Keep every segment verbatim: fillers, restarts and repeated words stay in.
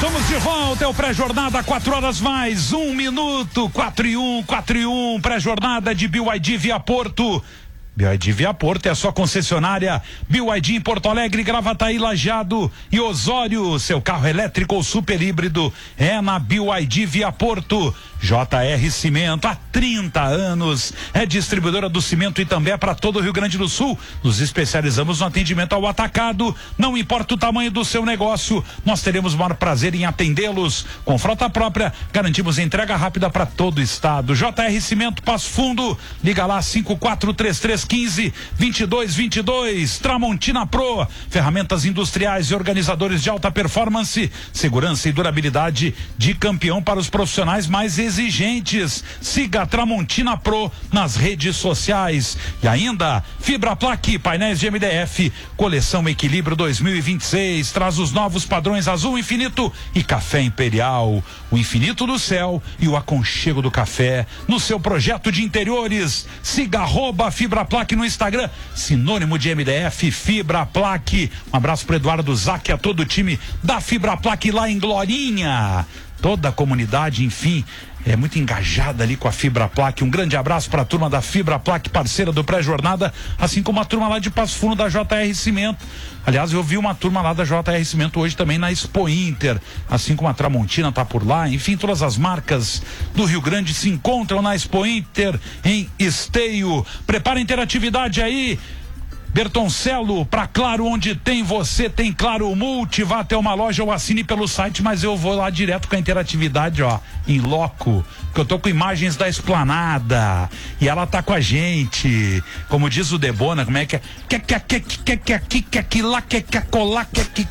Estamos de volta, é o pré-jornada, quatro horas mais, um minuto, quatro e um, quatro e um, pré-jornada de B Y D Via Porto. B Y D Via Porto é a sua concessionária. B Y D em Porto Alegre, Gravataí, Lajeado e Osório. Seu carro elétrico ou super híbrido é na B Y D Via Porto. J R Cimento, há trinta anos, é distribuidora do cimento e também é para todo o Rio Grande do Sul. Nos especializamos no atendimento ao atacado. Não importa o tamanho do seu negócio, nós teremos o maior prazer em atendê-los. Com frota própria, garantimos entrega rápida para todo o estado. J R Cimento, Passo Fundo, liga lá cinco quatro três três um cinco, dois dois dois dois. Tramontina Pro, ferramentas industriais e organizadores de alta performance, segurança e durabilidade de campeão para os profissionais mais exigentes. Siga a Tramontina Pro nas redes sociais. E ainda, Fibra Plaque, painéis de M D F, coleção Equilíbrio dois mil e vinte e seis, traz os novos padrões Azul Infinito e Café Imperial. O infinito do céu e o aconchego do café no seu projeto de interiores. Siga arroba Fibra Plaque no Instagram, sinônimo de M D F, Fibra Plaque. Um abraço pro Eduardo Zac e a todo o time da Fibra Plaque lá em Glorinha. Toda a comunidade, enfim, é muito engajada ali com a Fibra Plaque. Um grande abraço para a turma da Fibra Plaque, parceira do pré-jornada, assim como a turma lá de Passo Fundo da J R Cimento. Aliás, eu vi uma turma lá da J R Cimento hoje também na Expo Inter, assim como a Tramontina tá por lá. Enfim, todas as marcas do Rio Grande se encontram na Expo Inter em Esteio. Prepara a interatividade aí. Bertoncelo, pra Claro, onde tem você, tem Claro Multi. Vá até uma loja ou assine pelo site, mas eu vou lá direto com a interatividade, ó, em loco, que eu tô com imagens da Esplanada e ela tá com a gente, como diz o Debona, como é que é? Que que que que que que que que lá que que colar que que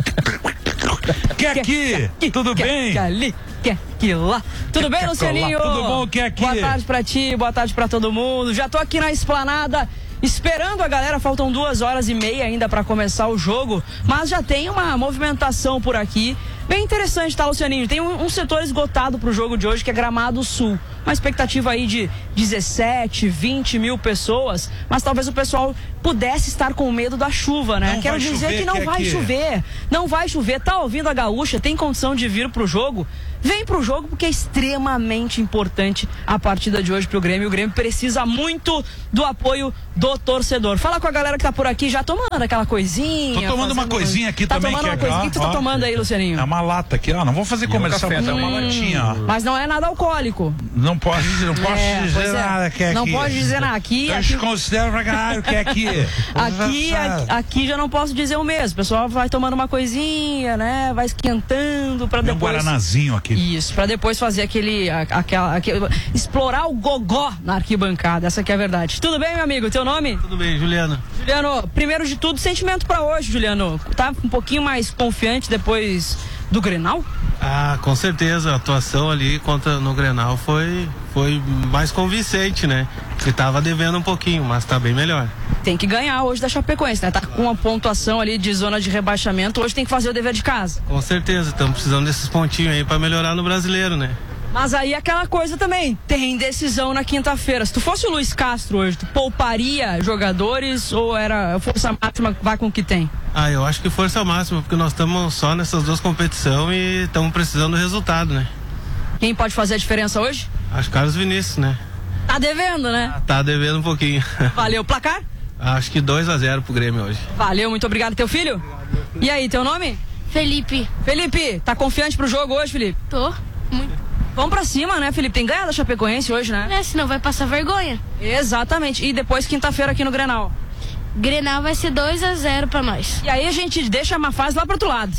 que aqui, tudo bem? Que ali, que que lá. Tudo bem, Lucianinho? Tudo bom, que aqui? Boa tarde pra ti, boa tarde pra todo mundo. Já tô aqui na Esplanada esperando a galera, faltam duas horas e meia ainda para começar o jogo, mas já tem uma movimentação por aqui bem interessante, tá, Lucianinho? Tem um, um setor esgotado pro jogo de hoje, que é Gramado Sul. Uma expectativa aí de dezessete, vinte mil pessoas, mas talvez o pessoal pudesse estar com medo da chuva, né? Não Quero dizer chover, que não que vai aqui. chover, não vai chover. Tá ouvindo a Gaúcha, tem condição de vir pro jogo? Vem pro jogo, porque é extremamente importante a partida de hoje pro Grêmio. O Grêmio precisa muito do apoio do torcedor. Fala com a galera que tá por aqui, já tomando aquela coisinha. Tô tomando uma coisinha aqui tá também. Tomando que uma é, coisinha. O que tu tá ó, tomando aí, Lucianinho? É uma lata aqui, ó. Não vou fazer comercial, café mas é uma também. latinha, ó. Mas não é nada alcoólico. Não pode, não posso É, pois dizer é. nada que é Não aqui. pode dizer nada. Aqui, Eu aqui, considero pra caralho que é aqui. aqui, aqui, aqui já não posso dizer o mesmo. O pessoal vai tomando uma coisinha, né? Vai esquentando pra Meu depois... guaranazinho aqui. Isso, pra depois fazer aquele, a- aquela, aquele... explorar o gogó na arquibancada. Essa que é a verdade. Tudo bem, meu amigo? Teu nome? Tudo bem, Juliano. Juliano, primeiro de tudo, sentimento pra hoje, Juliano. Tá um pouquinho mais confiante depois do Grenal? Ah, com certeza, a atuação ali contra, no Grenal foi, foi mais convincente, né? Que tava devendo um pouquinho, mas tá bem melhor. Tem que ganhar hoje da Chapecoense, né? Tá com uma pontuação ali de zona de rebaixamento, hoje tem que fazer o dever de casa. Com certeza, estamos precisando desses pontinhos aí pra melhorar no brasileiro, né? Mas aí aquela coisa também, tem decisão na quinta-feira. Se tu fosse o Luiz Castro hoje, tu pouparia jogadores ou era força máxima, vai com o que tem? Ah, eu acho que força máxima, porque nós estamos só nessas duas competições e estamos precisando do resultado, né? Quem pode fazer a diferença hoje? Acho que Carlos Vinícius, né? Tá devendo, né? Tá devendo um pouquinho. Valeu, placar? Acho que dois a zero pro Grêmio hoje. Valeu, muito obrigado. Teu filho? E aí, teu nome? Felipe. Felipe, tá confiante pro jogo hoje, Felipe? Tô. Muito. Vamos pra cima, né, Felipe? Tem ganhado a Chapecoense hoje, né? É, senão vai passar vergonha. Exatamente. E depois, quinta-feira aqui no Grenal. Grenal vai ser dois a zero pra nós. E aí a gente deixa uma fase lá pro outro lado.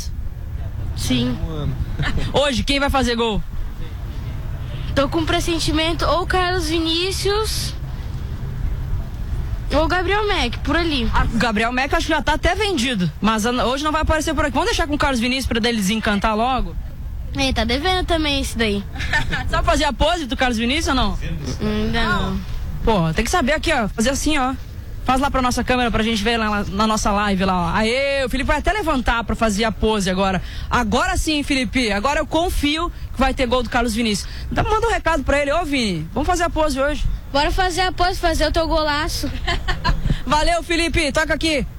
Sim. Hoje, quem vai fazer gol? Tô com um pressentimento ou Carlos Vinícius ou Gabriel Mack, por ali. Ah, o Gabriel Meca acho que já tá até vendido. Mas ah, hoje não vai aparecer por aqui. Vamos deixar com o Carlos Vinícius pra ele desencantar logo? É, tá devendo também esse daí. Sabe fazer a pose do Carlos Vinícius ou não? Ainda não. Pô, tem que saber aqui, ó. Fazer assim, ó. Faz lá pra nossa câmera pra gente ver lá na nossa live lá, ó. Aê, o Felipe vai até levantar pra fazer a pose agora. Agora sim, Felipe. Agora eu confio que vai ter gol do Carlos Vinícius. Então manda um recado pra ele. Ô, Vini, vamos fazer a pose hoje. Bora fazer a pose, fazer o teu golaço. Valeu, Felipe. Toca aqui.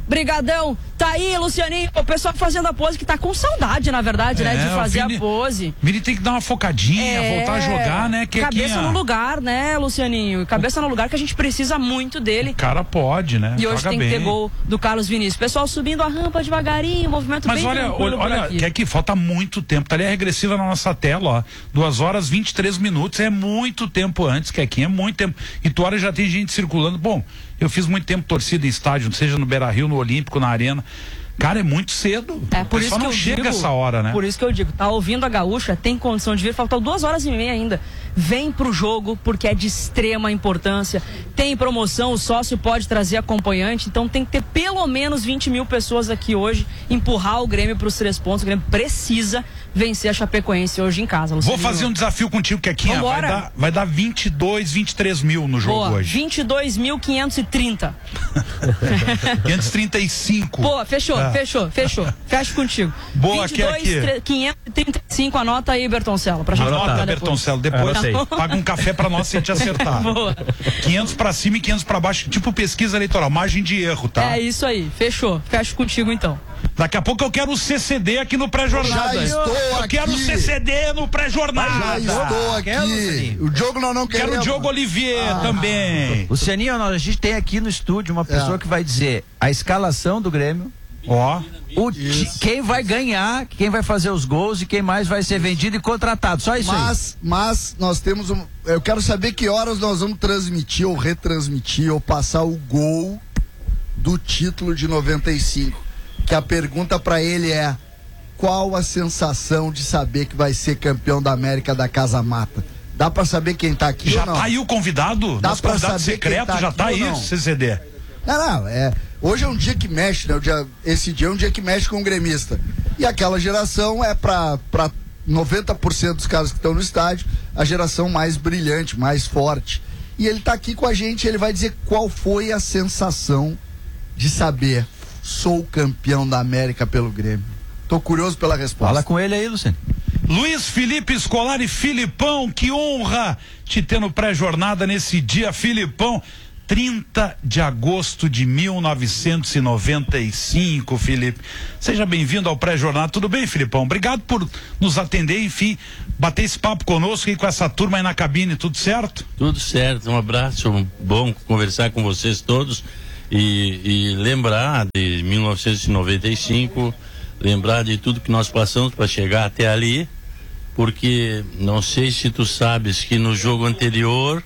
brigadão. Tá aí, Lucianinho, o pessoal fazendo a pose que tá com saudade, na verdade, É, né, de fazer Vini, a pose. Vini tem que dar uma focadinha, É, voltar a jogar, né? Que cabeça aqui, no lugar, né, Lucianinho? Cabeça no lugar que a gente precisa muito dele. O cara pode, né? E hoje Joga tem bem. que ter gol do Carlos Vinícius. Pessoal subindo a rampa devagarinho, movimento Mas bem olha, tranquilo olha, por olha, aqui. que aqui falta muito tempo. Tá ali a regressiva na nossa tela, ó. duas horas e vinte e três minutos. É muito tempo antes, que aqui é muito tempo. E tu olha, já tem gente circulando. Bom, eu fiz muito tempo torcida em estádio, seja no Beira-Rio, no Olímpico, na Arena. Cara, é muito cedo. É por isso Só que não eu chega digo, essa hora, né? Por isso que eu digo, tá ouvindo a Gaúcha, tem condição de vir, faltam duas horas e meia ainda. Vem pro jogo, porque é de extrema importância. Tem promoção, o sócio pode trazer acompanhante, então tem que ter pelo menos vinte mil pessoas aqui hoje, empurrar o Grêmio pros três pontos. O Grêmio precisa vencer a Chapecoense hoje em casa. Luciano. Vou fazer um desafio contigo, que aqui vai dar, vai dar vinte e dois, vinte e três mil no jogo. Boa, hoje. vinte e dois mil quinhentos e trinta. quinhentos e trinta e cinco. Pô, fechou, Ah. fechou, fechou. Fecho contigo. Boa, vinte e dois, aqui, aqui. quinhentos e trinta e cinco, anota aí, Bertoncello, pra gente Anota, colocar depois. Bertoncello, depois Anotei. paga um café pra nós se a gente acertar. Boa. quinhentos pra cima e quinhentos pra baixo, tipo pesquisa eleitoral, margem de erro, tá? É isso aí, fechou. Fecho contigo então. Daqui a pouco eu quero o C C D aqui no pré-jornada. Já estou eu aqui. quero o C C D no pré-jornada. Já estou aqui. O Diogo nós não queremos. Quero o Diogo Olivier também. Lucianinho, nós- a gente tem aqui no estúdio uma pessoa É. que vai dizer a escalação do Grêmio, Ó, o ti- quem vai ganhar, quem vai fazer os gols e quem mais vai ser vendido e contratado. Só isso aí. Mas, mas nós temos um. Eu quero saber que horas nós vamos transmitir ou retransmitir ou passar o gol do título de noventa e cinco. Que a pergunta pra ele é: qual a sensação de saber que vai ser campeão da América da Casa Mata? Dá pra saber quem tá aqui já ou não? tá aí o convidado? Dá Nosso pra convidado saber quem secreto tá já aqui tá ou aí, não? C C D. Não, não, é. Hoje é um dia que mexe, né? O dia, esse dia é um dia que mexe com o gremista. E aquela geração é pra, pra noventa por cento dos caras que estão no estádio, a geração mais brilhante, mais forte. E ele tá aqui com a gente, ele vai dizer qual foi a sensação de saber: sou campeão da América pelo Grêmio. Tô curioso pela resposta. Fala com ele aí, Luciano. Luiz Felipe Scolari, Filipão, que honra te ter no pré-jornada nesse dia, Filipão. trinta de agosto de mil novecentos e noventa e cinco, Felipe. Seja bem-vindo ao pré-jornada. Tudo bem, Filipão? Obrigado por nos atender, enfim, bater esse papo conosco e com essa turma aí na cabine, tudo certo? Tudo certo, um abraço, bom conversar com vocês todos e, e lembrar de mil novecentos e noventa e cinco, lembrar de tudo que nós passamos para chegar até ali, porque não sei se tu sabes que no jogo anterior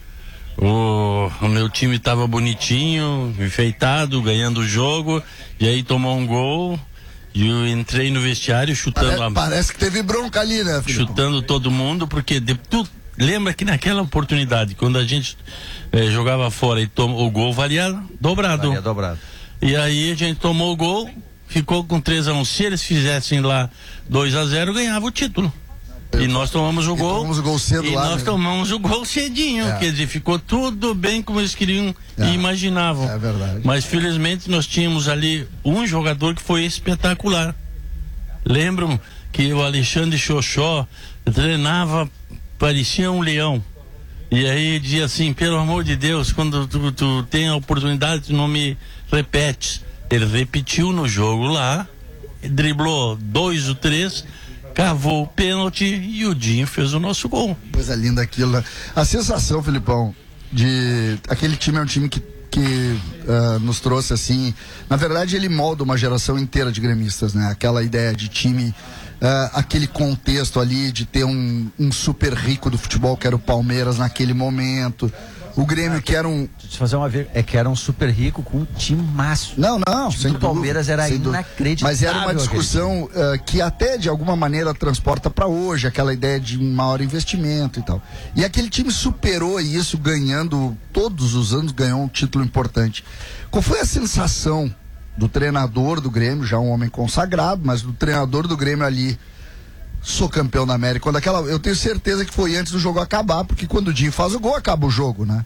o, o meu time estava bonitinho, enfeitado, ganhando o jogo, e aí tomou um gol e eu entrei no vestiário chutando Parece, a parece que teve bronca ali, né, Felipe? chutando todo mundo, porque de, tu lembra que naquela oportunidade, quando a gente eh, jogava fora e tomou o gol, valia dobrado. Valia dobrado. E aí a gente tomou o gol, ficou com três a um. Se eles fizessem lá dois a zero, ganhava o título. E nós tomamos o E gol. tomamos o gol cedo e lá, nós né? tomamos o gol cedinho. É. Quer dizer, ficou tudo bem como eles queriam É. e imaginavam. É verdade. Mas felizmente nós tínhamos ali um jogador que foi espetacular. Lembram que o Alexandre Xoxó treinava, parecia um leão. E aí dizia assim: pelo amor de Deus, quando tu, tu tem a oportunidade, tu não me repetes. Ele repetiu no jogo lá, driblou dois ou três, cavou o pênalti e o Dinho fez o nosso gol. Coisa linda aquilo, né? A sensação, Filipão, de aquele time é um time que, que uh, nos trouxe assim, na verdade ele molda uma geração inteira de gremistas, né? Aquela ideia de time, uh, aquele contexto ali de ter um, um super rico do futebol que era o Palmeiras naquele momento, o Grêmio que era um... Deixa eu fazer uma ver, é que era um super rico com um time maço. Não, não, O time sem do Palmeiras dúvida, era sem dúvida. inacreditável. Mas era uma aquele discussão uh, que até de alguma maneira transporta para hoje, aquela ideia de um maior investimento e tal. E aquele time superou isso, ganhando, todos os anos ganhou um título importante. Qual foi a sensação do treinador do Grêmio, já um homem consagrado, mas do treinador do Grêmio ali: sou campeão da América? Quando aquela, eu tenho certeza que foi antes do jogo acabar, porque quando o Dinho faz o gol, acaba o jogo, né?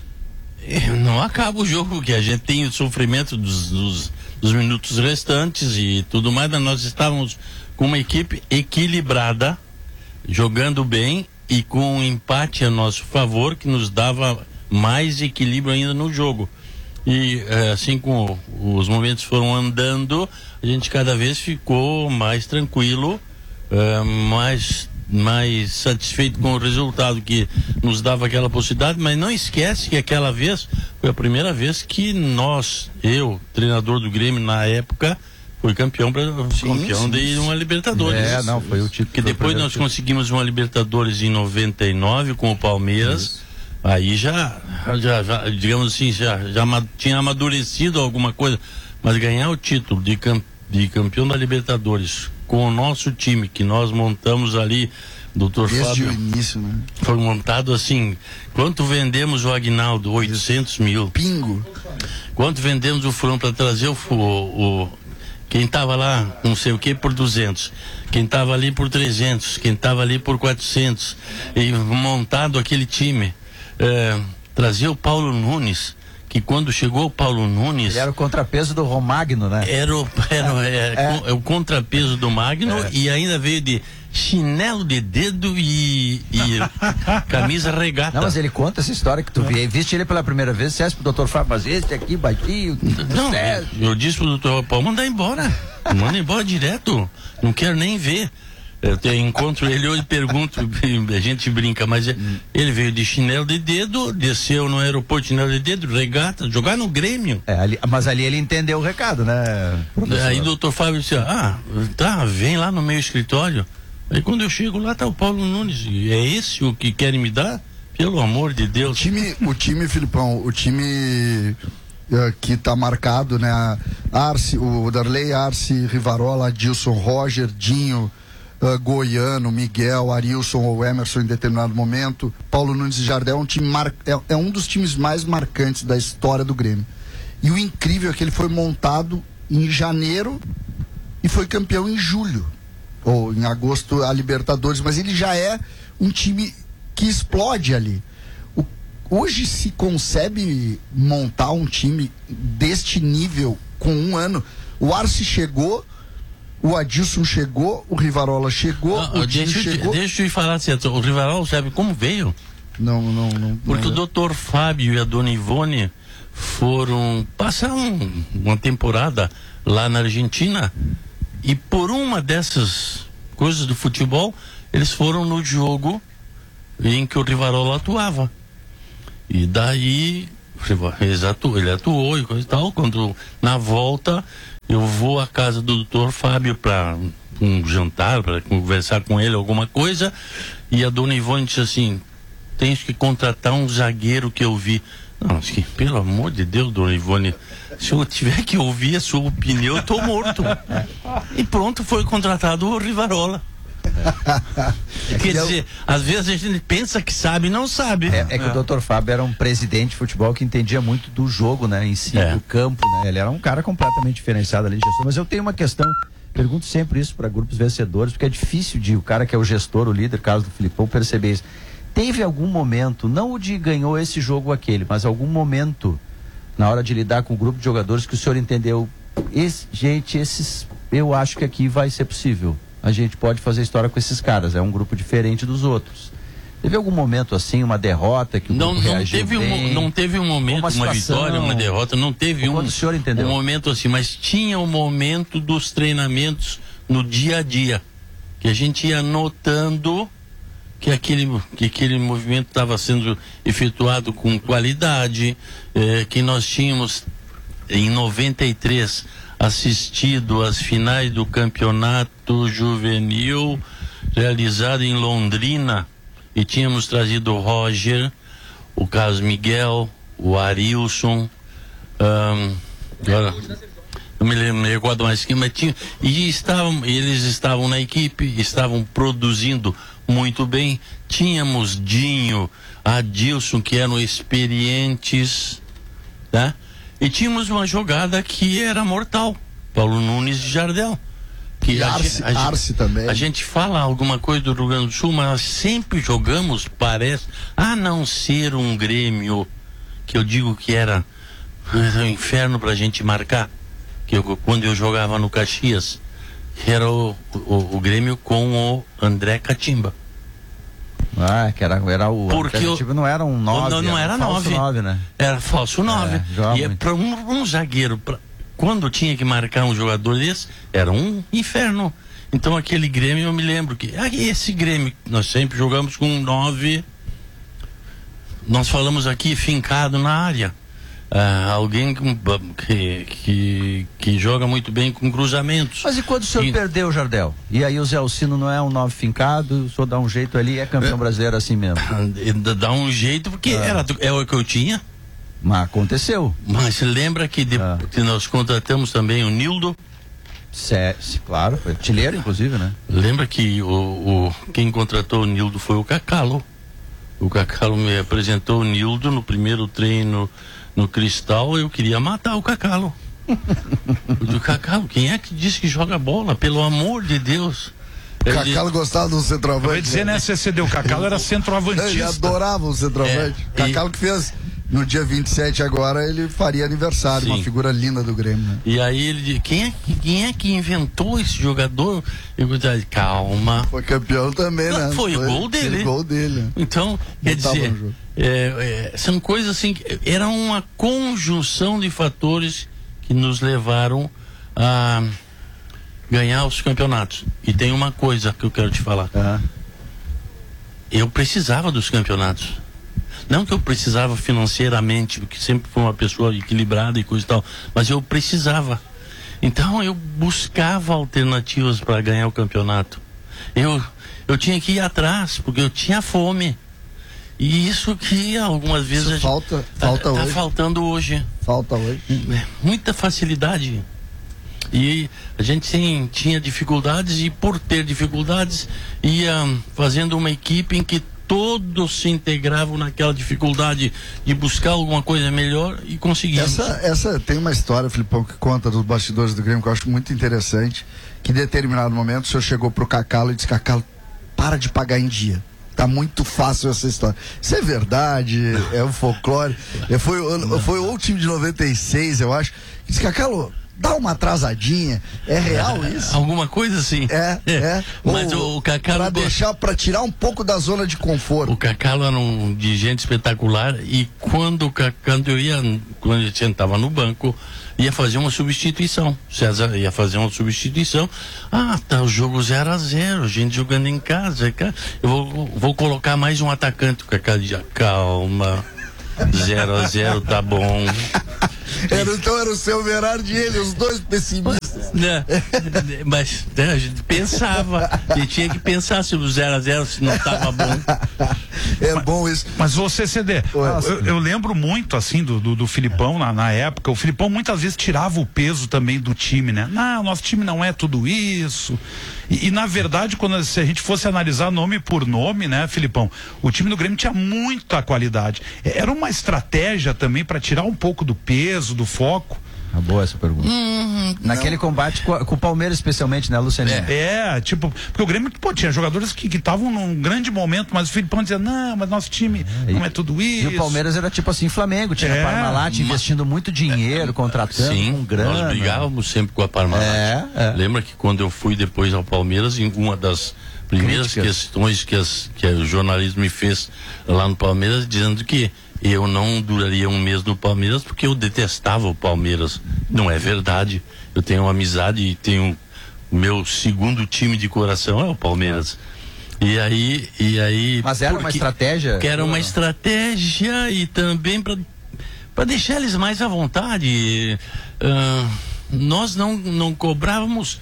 Não acaba o jogo, porque a gente tem o sofrimento dos, dos, dos minutos restantes e tudo mais, mas nós estávamos com uma equipe equilibrada, jogando bem e com um empate a nosso favor, que nos dava mais equilíbrio ainda no jogo. E é, assim como os momentos foram andando, a gente cada vez ficou mais tranquilo, é, mais, mais satisfeito com o resultado que nos dava aquela possibilidade, mas não esquece que aquela vez foi a primeira vez que nós, eu, treinador do Grêmio na época, fui campeão, pra, sim, campeão sim. de uma Libertadores. É, não, foi o título. Que depois nós título. conseguimos uma Libertadores em noventa e nove com o Palmeiras. Isso. Aí já, já, já, digamos assim, já, já tinha amadurecido alguma coisa. Mas ganhar o título de, cam, de campeão da Libertadores com o nosso time que nós montamos ali, doutor Desde Fábio. Desde o início, né? Foi montado assim. Quanto vendemos o Aguinaldo? oitocentos mil. Pingo. Quanto vendemos o Fulano para trazer o, o, o quem estava lá, não sei o que, por duzentos. Quem estava ali por trezentos. Quem estava ali por quatrocentos. E montado aquele time. É, trazer o Paulo Nunes, que quando chegou o Paulo Nunes... Ele era o contrapeso do Romagno, né? Era o, era, é, é. O, o contrapeso do Magno é. E ainda veio de chinelo de dedo e, e camisa regata. Não, mas ele conta essa história que tu é. viste ele pela primeira vez, você disse pro doutor Fábio, mas esse aqui, baixinho... Não, eu, eu disse pro doutor, pode mandar embora, manda embora direto, não quero nem ver. Eu te, encontro ele hoje, pergunto, a gente brinca, mas ele veio de chinelo de dedo, desceu no aeroporto de chinelo de dedo, regata, jogar no Grêmio. É, ali, mas ali ele entendeu o recado, né, professor? Aí o doutor Fábio disse, ah, tá, vem lá no meu escritório. Aí quando eu chego lá tá o Paulo Nunes, e é esse o que querem me dar? Pelo amor de Deus. O time, o time, Filipão, o time uh, que tá marcado, né, Arce, o Darley, Arce, Rivarola, Adilson, Roger, Dinho, Uh, Goiano, Miguel, Arilson ou Emerson em determinado momento, Paulo Nunes e Jardel, é um time mar... é, é um dos times mais marcantes da história do Grêmio. E o incrível é que ele foi montado em janeiro e foi campeão em julho, ou em agosto a Libertadores, mas ele já é um time que explode ali. O... Hoje se concebe montar um time deste nível com um ano. O Arce chegou, o Adilson chegou, o Rivarola chegou, ah, o Dinho chegou. Deixa eu te falar, certo? O Rivarola sabe como veio? Não, não, não. Porque não, o doutor Fábio e a dona Ivone foram passar um, uma temporada lá na Argentina e por uma dessas coisas do futebol, eles foram no jogo em que o Rivarola atuava. E daí, ele atuou e coisa e tal, quando na volta eu vou à casa do doutor Fábio para um jantar, para conversar com ele alguma coisa, e a dona Ivone disse assim, tens que contratar um zagueiro que eu vi. Não, que, pelo amor de Deus, dona Ivone, se eu tiver que ouvir a sua opinião, eu tô morto. E pronto, foi contratado o Rivarola. É. Quer dizer, às vezes a gente pensa que sabe e não sabe. É, é que é. o doutor Fábio era um presidente de futebol que entendia muito do jogo, né, em si, é. do campo, né? Ele era um cara completamente diferenciado ali de gestão. Mas eu tenho uma questão, pergunto sempre isso para grupos vencedores, porque é difícil de o cara que é o gestor, o líder, caso do Filipão, perceber isso. Teve algum momento, não o de ganhou esse jogo ou aquele, mas algum momento na hora de lidar com o grupo de jogadores que o senhor entendeu, esse, gente, esses, eu acho que aqui vai ser possível. A gente pode fazer história com esses caras, é um grupo diferente dos outros. Teve algum momento assim, uma derrota que o não, grupo não reagiu teve bem? um, não teve um momento, uma, uma vitória, uma derrota, não teve um, o senhor entendeu? um momento assim, mas tinha o um momento dos treinamentos no dia a dia, que a gente ia notando que aquele, que aquele movimento estava sendo efetuado com qualidade, eh, que nós tínhamos em noventa e três assistido às finais do campeonato juvenil realizado em Londrina e tínhamos trazido o Roger, o Carlos Miguel, o Arilson, um, agora, não me lembro, me recordo mais que, mas tinha, e estavam, eles estavam na equipe, estavam produzindo muito bem. Tínhamos Dinho, Adilson, que eram experientes, tá? E tínhamos uma jogada que era mortal, Paulo Nunes e Jardel. Que e a Arce, gente, a Arce gente, também. A gente fala alguma coisa do Rio Grande do Sul, mas nós sempre jogamos, parece, a não ser um Grêmio, que eu digo que era, era um inferno pra gente marcar, que eu, quando eu jogava no Caxias, era o, o, o Grêmio com o André Catimba. Ah, que era, era o Porque alternativo não era um nove, não, não era, era falso nove. nove, né? Era falso nove. É, e é para um, um zagueiro, pra, quando tinha que marcar um jogador desse, era um inferno. Então aquele Grêmio, eu me lembro que ah, esse Grêmio, nós sempre jogamos com um nove, nós falamos aqui fincado na área. Ah, alguém que, que, que joga muito bem com cruzamentos. Mas e quando o senhor e... perdeu, Jardel? E aí o Zé Alcino não é um nove fincado, o senhor dá um jeito ali, é campeão é. brasileiro assim mesmo? Dá um jeito, porque ah. era, é o que eu tinha. Mas aconteceu. Mas lembra que, de, ah. que nós contratamos também o Nildo? Cé, claro, foi artilheiro inclusive, né? Lembra que o, o, quem contratou o Nildo foi o Cacalo. O Cacalo me apresentou o Nildo no primeiro treino no Cristal, eu queria matar o Cacalo. O Cacalo, quem é que disse que joga bola? Pelo amor de Deus. O Cacalo ele... gostava do centroavante. Eu ia dizer, né, C C D, o Cacalo era centroavantista. Ele adorava o centroavante. É, Cacalo e... que fez, no dia vinte e sete agora, ele faria aniversário, Sim. uma figura linda do Grêmio, né? E aí ele disse, quem é, quem é que inventou esse jogador? Eu disse, calma. Foi campeão também, Não, né? Foi, foi o gol dele. O gol dele. Então, quer dizer, é, é, são coisas assim, que era uma conjunção de fatores que nos levaram a ganhar os campeonatos. E tem uma coisa que eu quero te falar. Uhum. Eu precisava dos campeonatos. Não que eu precisava financeiramente, porque sempre fui uma pessoa equilibrada e coisa e tal, mas eu precisava. Então eu buscava alternativas para ganhar o campeonato. Eu, eu tinha que ir atrás, porque eu tinha fome. E isso que algumas vezes isso falta, gente, falta tá, hoje. tá faltando hoje. Falta hoje. Muita facilidade. E a gente tem, tinha dificuldades, e por ter dificuldades ia fazendo uma equipe em que todos se integravam naquela dificuldade de buscar alguma coisa melhor e conseguimos. Essa, essa tem uma história, Filipão, que conta dos bastidores do Grêmio, que eu acho muito interessante, que em determinado momento o senhor chegou pro Cacalo e disse, Cacalo, para de pagar em dia. Tá muito fácil essa história. Isso é verdade, é um folclore. É, foi, foi o time de noventa e seis, eu acho, que disse, Cacalo, dá uma atrasadinha, é real isso? Alguma coisa assim. É, é. Mas o, o Cacalo... Pra deixar, pra tirar um pouco da zona de conforto. O Cacalo era um dirigente espetacular, e quando o Cacalo, eu ia, quando ele sentava no banco, ia fazer uma substituição. César ia fazer uma substituição. Ah, tá o jogo zero a zero, gente jogando em casa. Eu vou, vou colocar mais um atacante. O Cacalo dizia, calma, zero a zero tá bom. Era, então era o seu Verardi e ele, os dois pessimistas. Né? Mas né, a gente pensava, e tinha que pensar se o zero a zero se não estava bom. É mas, bom isso. Mas você, C D, eu, eu lembro muito assim do, do, do Filipão na, na época. O Filipão muitas vezes tirava o peso também do time, né? Não, nosso time não é tudo isso. E, e na verdade, quando se a gente fosse analisar nome por nome, né, Filipão, o time do Grêmio tinha muita qualidade. Era uma estratégia também para tirar um pouco do peso, do foco. Ah, boa essa pergunta. Hum, Naquele não. combate com, com o Palmeiras, especialmente, né, Lucianinho? É, é, tipo, porque o Grêmio, pô, tinha jogadores que estavam num grande momento, mas o Filipão dizia, não, mas nosso time é, não é tudo isso. E o Palmeiras era tipo assim, Flamengo, tinha é, a Parmalat investindo muito dinheiro, é, contratando sim, com grana. Nós brigávamos sempre com a Parmalat. É, é. Lembra que quando eu fui depois ao Palmeiras, em uma das primeiras Críticas. questões que, as, que o jornalismo me fez lá no Palmeiras, dizendo que eu não duraria um mês no Palmeiras porque eu detestava o Palmeiras. Não é verdade. Eu tenho uma amizade e tenho o meu segundo time de coração é o Palmeiras. E aí, e aí. Mas era uma estratégia? Que era uma estratégia e também para para deixar eles mais à vontade. Uh, nós não não cobrávamos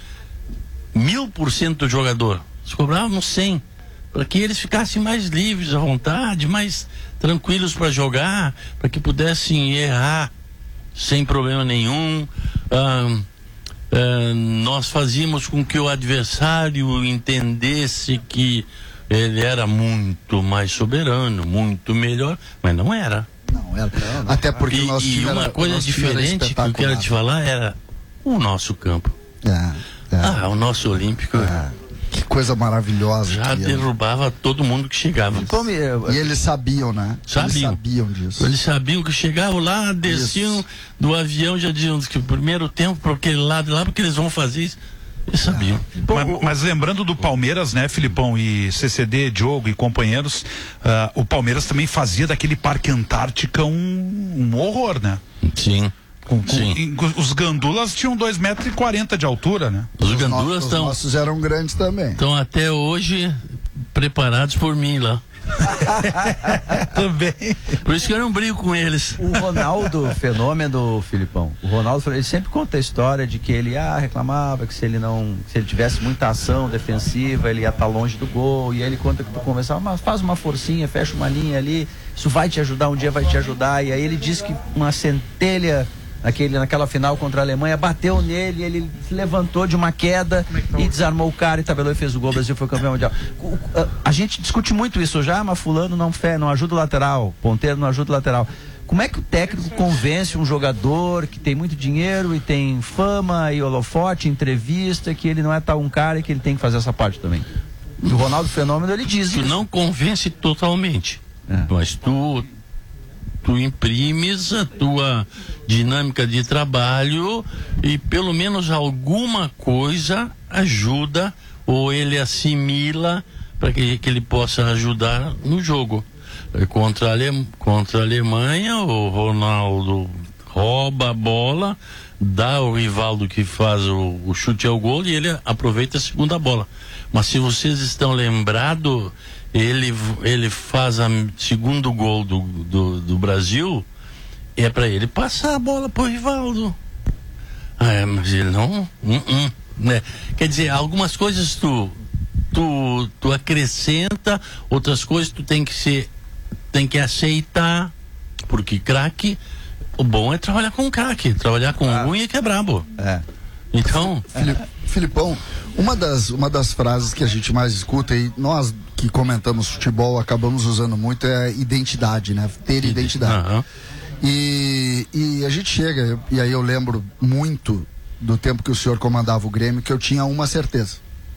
mil por cento do jogador. Nós cobrávamos cem, para que eles ficassem mais livres à vontade, mais tranquilos para jogar, para que pudessem errar sem problema nenhum. Ah, ah, nós fazíamos com que o adversário entendesse que ele era muito mais soberano, muito melhor, mas não era. Não era. Não, não. Até porque e, o nosso e time uma era, coisa diferente que eu quero te falar era o nosso campo. É, é. Ah, o nosso Olímpico. É. Que coisa maravilhosa. Já derrubava era. todo mundo que chegava. Como, e eles sabiam, né? Sabiam. Eles sabiam disso. Eles sabiam que chegavam lá, desciam isso. do avião, já diziam que o primeiro tempo para aquele lado lá, porque eles vão fazer isso. Eles sabiam. Mas, mas lembrando do Palmeiras, né, Filipão e C C D, Diogo e companheiros, uh, o Palmeiras também fazia daquele Parque Antártica um, um horror, né? Sim. Com, com, Sim. em, os gandulas tinham dois metros e quarenta de altura, né? Os gandulas estão. Os nossos eram grandes também. Estão até hoje preparados por mim lá. Também. Por isso que eu não brigo com eles. O Ronaldo, fenômeno, Filipão. O Ronaldo, ele sempre conta a história de que ele ah, reclamava que se ele não, se ele tivesse muita ação defensiva, ele ia estar longe do gol. E aí ele conta que tu conversava, mas faz uma forcinha, fecha uma linha ali, isso vai te ajudar, um dia vai te ajudar. E aí ele disse que uma centelha naquele, naquela final contra a Alemanha, bateu nele, ele se levantou de uma queda e desarmou o cara e tabelou e fez o gol. O Brasil foi campeão mundial. O, a, a gente discute muito isso já, mas fulano não fé, não ajuda o lateral, ponteiro não ajuda o lateral. Como é que o técnico convence um jogador que tem muito dinheiro e tem fama e holofote, entrevista, que ele não é tal um cara e que ele tem que fazer essa parte também? O Ronaldo Fenômeno, ele diz Tu isso. não convence totalmente, É. mas tu tu imprimes a tua dinâmica de trabalho e pelo menos alguma coisa ajuda ou ele assimila para que, que ele possa ajudar no jogo. Contra a, Ale... Contra a Alemanha, o Ronaldo rouba a bola, dá ao Rivaldo que faz o, o chute ao gol e ele aproveita a segunda bola. Mas se vocês estão lembrados, ele, ele faz o segundo gol do, do, do Brasil, é para ele passar a bola pro Rivaldo. Ah, é, mas ele não. Uh -uh, né? Quer dizer, algumas coisas tu, tu, tu acrescenta, outras coisas tu tem que ser, tem que aceitar, porque craque, o bom é trabalhar com craque, trabalhar com ah. ruim é que é brabo. É. Então. Filipão, uma das, uma das frases que a gente mais escuta, e nós que comentamos futebol acabamos usando muito, é identidade, né? Ter identidade. Uhum. E, e a gente chega, e aí eu lembro muito do tempo que o senhor comandava o Grêmio, que eu tinha uma certeza.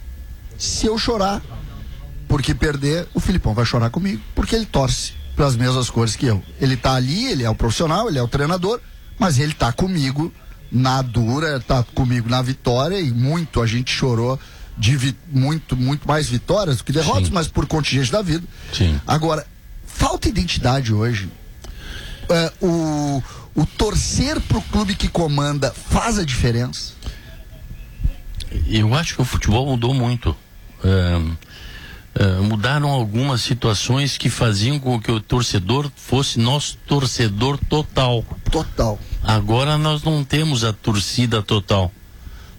Se eu chorar porque perder, o Filipão vai chorar comigo, porque ele torce para as mesmas cores que eu. Ele tá ali, ele é o profissional, ele é o treinador, mas ele tá comigo na dura, tá comigo na vitória, e muito a gente chorou de vi muito, muito mais vitórias do que derrotas, sim, mas por contingente da vida. Sim. Agora, falta identidade hoje. É, o, o torcer pro clube que comanda faz a diferença? Eu acho que o futebol mudou muito. É, é, mudaram algumas situações que faziam com que o torcedor fosse nosso torcedor total. Total. Agora nós não temos a torcida total.